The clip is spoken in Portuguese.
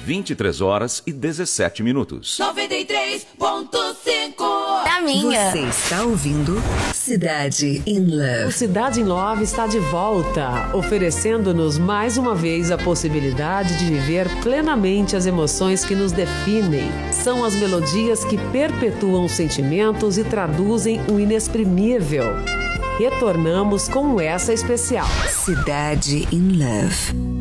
23h17. 93.5 Da minha. Você está ouvindo Cidade in Love. O Cidade in Love está de volta, oferecendo-nos mais uma vez a possibilidade de viver plenamente as emoções que nos definem. São as melodias que perpetuam sentimentos e traduzem o inexprimível. Retornamos com essa especial. Cidade in Love.